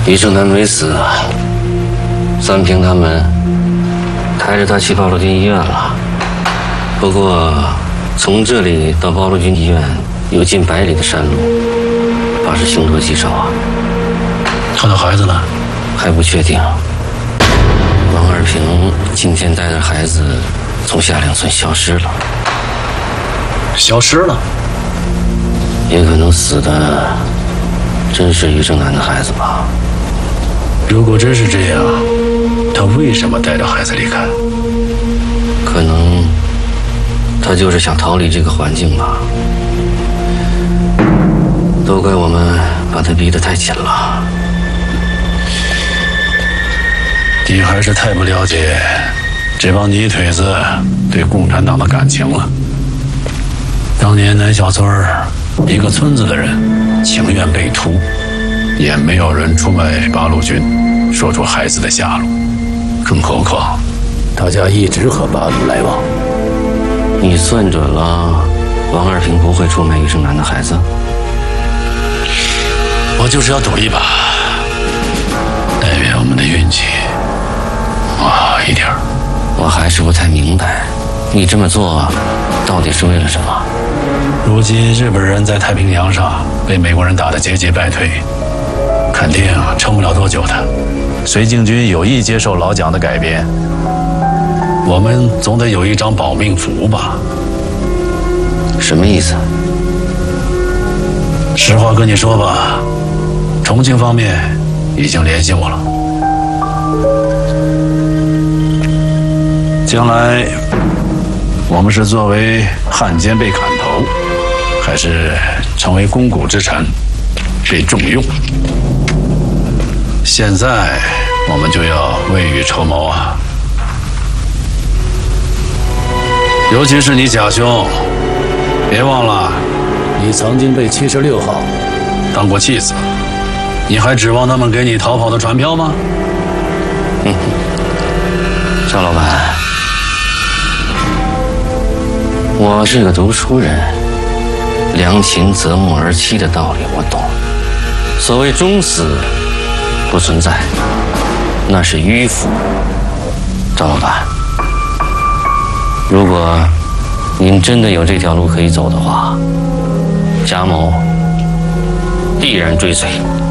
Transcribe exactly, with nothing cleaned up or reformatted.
李正南没死啊，三平他们抬着他去暴露军医院了。不过从这里到暴露军医院有近百里的山路，怕是凶多吉少啊。 他的孩子呢？ 还不确定。王二平今天带着孩子从下两村消失了。 消失了？ 也可能死的真是于正南的孩子吧。 如果真是这样，他为什么带着孩子离开？ 可能他就是想逃离这个环境吧。都怪我们把他逼得太紧了。 你还是太不了解这帮泥腿子对共产党的感情了。当年南小村一个村子的人情愿被屠，也没有人出卖八路军，说出孩子的下落。更何况大家一直和八路来往。 你算准了王二平不会出卖于正南的孩子？ 我就是要赌一把，但愿我们的运气好一点。 我还是不太明白，你这么做到底是为了什么？ 如今日本人在太平洋上被美国人打得节节败退，肯定撑不了多久的。绥靖军有意接受老蒋的改编，我们总得有一张保命符吧？ 什么意思？ 实话跟你说吧，重庆方面已经联系我了。将来我们是作为汉奸被砍头，还是成为肱骨之臣被重用？现在我们就要未雨绸缪啊！尤其是你贾兄，别忘了，你曾经被七十六号当过弃子，你还指望他们给你逃跑的船票吗？ 嗯，赵老板，我是个读书人，良禽择木而栖的道理我懂。所谓终死不存在，那是迂腐。赵老板，如果您真的有这条路可以走的话，贾某必然追随。